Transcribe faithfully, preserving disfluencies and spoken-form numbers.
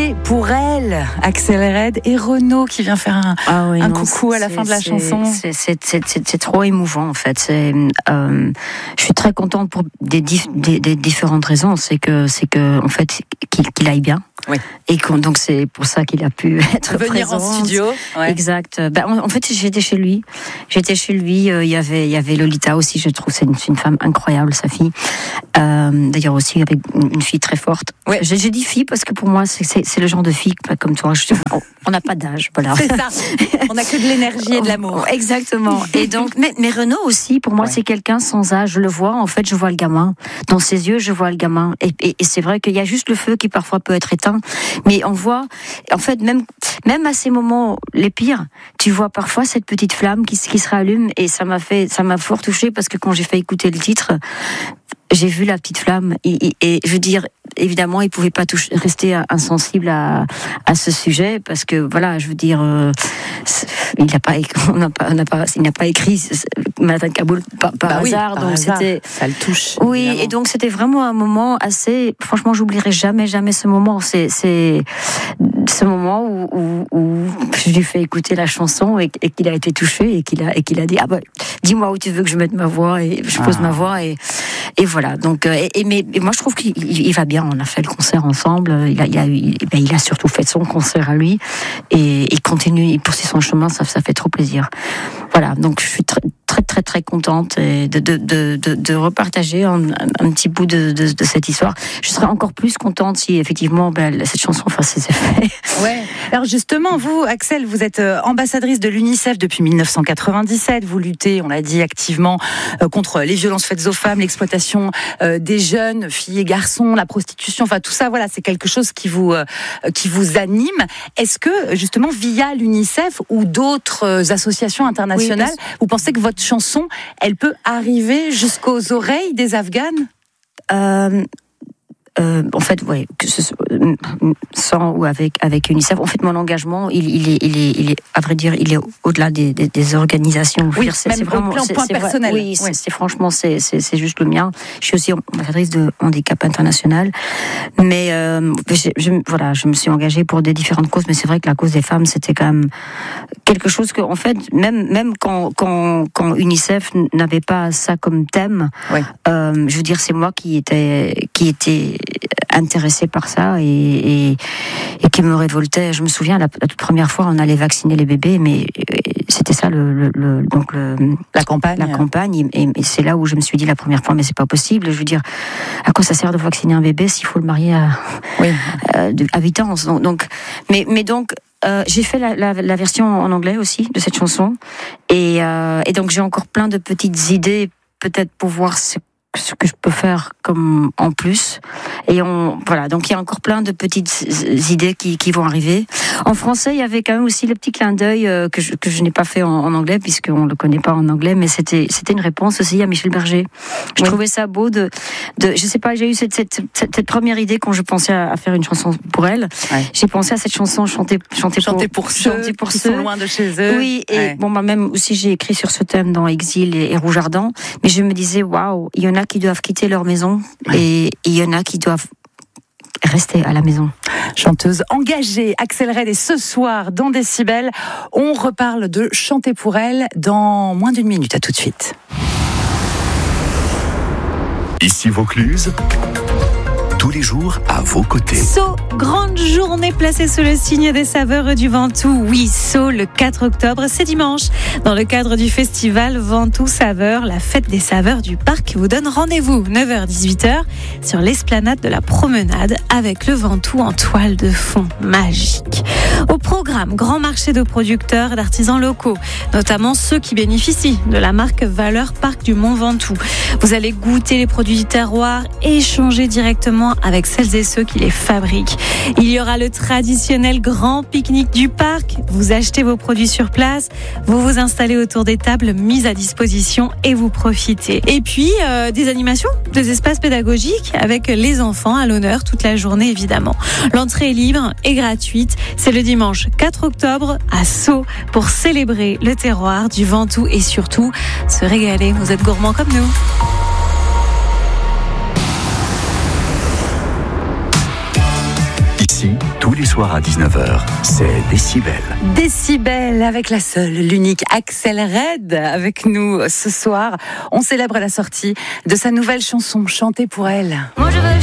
Chanter pour elle, Axel Red et Renaud qui vient faire un, ah oui, un non, coucou à la fin de la c'est, chanson. C'est, c'est, c'est, c'est, c'est trop émouvant en fait. C'est, euh, je suis très contente pour des, dif, des, des différentes raisons. C'est que, c'est que en fait, qu'il, qu'il aille bien. Oui. Et donc c'est pour ça qu'il a pu être venir présent en studio. Ouais. Exact. Ben, en, en fait, j'étais chez lui. J'étais chez lui. Il euh, y avait, il y avait Lolita aussi. Je trouve c'est une, c'est une femme incroyable, sa fille. Euh, d'ailleurs aussi avec une, une fille très forte. Ouais. J'ai, j'ai dit fille parce que pour moi c'est, c'est, c'est le genre de fille comme toi. Je, on n'a pas d'âge, voilà. C'est ça. On n'a que de l'énergie et de l'amour. Exactement. Et donc, mais, mais Renaud aussi, pour moi, ouais. c'est quelqu'un sans âge. Je le vois. En fait, je vois le gamin. Dans ses yeux, je vois le gamin. Et, et, et c'est vrai qu'il y a juste le feu qui parfois peut être éteint. Mais on voit, en fait, même, même à ces moments les pires, tu vois parfois cette petite flamme qui, qui se rallume. Et ça m'a fait, ça m'a fort touchée parce que quand j'ai fait écouter le titre, j'ai vu la petite flamme. Et, et, et je veux dire, évidemment, il pouvait pas toucher, rester insensible à, à ce sujet parce que voilà, je veux dire, euh, il n'a pas, on n'a pas, on n'a pas, il n'a pas écrit Manhattan Kaboul par, par bah hasard, oui, par donc hasard. C'était, ça le touche. Oui, évidemment. Et donc c'était vraiment un moment assez. Franchement, j'oublierai jamais, jamais ce moment. C'est, c'est ce moment où, où, où je lui fais écouter la chanson et, et qu'il a été touché et qu'il a, et qu'il a dit ah bah, dis-moi où tu veux que je mette ma voix et je pose ah. ma voix et. Et voilà. Donc, et, et mais et moi je trouve qu'il il va bien. On a fait le concert ensemble. Il a, il a, il, ben, il a surtout fait son concert à lui et il continue, il poursuit son chemin. Ça, ça fait trop plaisir. Voilà. Donc je suis très très très très contente de de de de, de repartager un, un petit bout de, de de cette histoire. Je serais encore plus contente si effectivement ben, cette chanson fasse ses effets. Ouais. Alors justement, vous, Axel, vous êtes ambassadrice de l'UNICEF depuis dix-neuf cent quatre-vingt-dix-sept. Vous luttez, on l'a dit, activement contre les violences faites aux femmes, l'exploitation des jeunes, filles et garçons, la prostitution. Enfin, tout ça, voilà, c'est quelque chose qui vous qui vous anime. Est-ce que justement, via l'UNICEF ou d'autres associations internationales, oui, vous pensez que votre chanson, elle peut arriver jusqu'aux oreilles des Afghanes ? euh... Euh, en fait, ouais, que ce soit sans ou avec avec UNICEF. En fait, mon engagement, il, il est, il est, il est, à vrai dire, il est au-delà des, des, des organisations. Oui, dire, c'est, même c'est vraiment, au plan c'est, point c'est personnel. Vrai, oui, oui. C'est, c'est franchement, c'est, c'est, c'est juste le mien. Je suis aussi ambassadrice de Handicap International, mais euh, je, je, voilà, je me suis engagée pour des différentes causes. Mais c'est vrai que la cause des femmes, c'était quand même quelque chose que, en fait, même même quand quand quand UNICEF n'avait pas ça comme thème, oui. euh, je veux dire, c'est moi qui était qui était intéressée par ça et, et, et qui me révoltait. Je me souviens, la, la toute première fois, on allait vacciner les bébés, mais c'était ça le, le, le donc le, la campagne. La campagne, et, et c'est là où je me suis dit la première fois, mais c'est pas possible. Je veux dire, à quoi ça sert de vacciner un bébé s'il faut le marier à, oui. à, à huit ans. Donc, donc, mais, mais donc. Euh, j'ai fait la, la, la version en anglais aussi de cette chanson et, euh, et donc j'ai encore plein de petites idées peut-être pour voir ce ce que je peux faire comme en plus et on voilà donc il y a encore plein de petites idées qui qui vont arriver. En français, il y avait quand même aussi le petit clin d'œil euh, que je que je n'ai pas fait en, en anglais puisqu'on le connaît pas en anglais, mais c'était c'était une réponse aussi à Michel Berger. Je oui. trouvais ça beau de de je sais pas, j'ai eu cette cette cette, cette première idée quand je pensais à, à faire une chanson pour elle. Ouais. J'ai pensé à cette chanson chanter chanter chanter pour, pour ceux chanter pour qui ceux. sont loin de chez eux. Oui, et ouais. bon bah même aussi j'ai écrit sur ce thème dans Exil et, et Rouge Ardent, mais je me disais waouh, il y en a qui doivent quitter leur maison ouais. et il y en a qui doivent rester à la maison. Chanteuse engagée, Axel Red, et ce soir dans Décibel, on reparle de Chanter pour elle dans moins d'une minute. À tout de suite. Ici Vaucluse, tous les jours à vos côtés. Sceaux, grande journée placée sous le signe des saveurs du Ventoux. Oui, Sceaux, le quatre octobre, c'est dimanche. Dans le cadre du festival Ventoux Saveurs, la fête des saveurs du parc vous donne rendez-vous neuf heures dix-huit heures sur l'esplanade de la Promenade avec le Ventoux en toile de fond magique. Au programme, grand marché de producteurs et d'artisans locaux, notamment ceux qui bénéficient de la marque Valeur Parc du Mont Ventoux. Vous allez goûter les produits du terroir et échanger directement avec celles et ceux qui les fabriquent. Il y aura le traditionnel grand pique-nique du parc. Vous achetez vos produits sur place, vous vous installez autour des tables mises à disposition et vous profitez. Et puis, euh, des animations, des espaces pédagogiques avec les enfants à l'honneur toute la journée évidemment. L'entrée est libre et gratuite. C'est le dimanche quatre octobre à Sceaux pour célébrer le terroir du Ventoux et surtout se régaler. Vous êtes gourmands comme nous. Ici, Tous les soirs à dix-neuf heures, c'est Décibel. Décibel avec la seule, l'unique Axel Red avec nous ce soir. On célèbre la sortie de sa nouvelle chanson, Chantez pour elle. Moi je veux